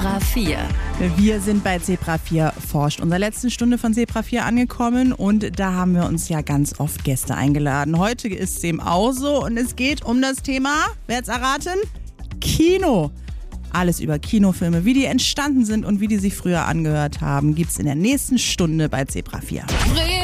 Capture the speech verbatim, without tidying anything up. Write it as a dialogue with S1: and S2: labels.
S1: Zebra vier.
S2: Wir sind bei Zebra vier forscht, unserer letzten Stunde von Zebra vier angekommen, und da haben wir uns ja ganz oft Gäste eingeladen. Heute ist es eben auch so und es geht um das Thema, wer hat's erraten? Kino. Alles über Kinofilme, wie die entstanden sind und wie die sich früher angehört haben, gibt's in der nächsten Stunde bei Zebra vier.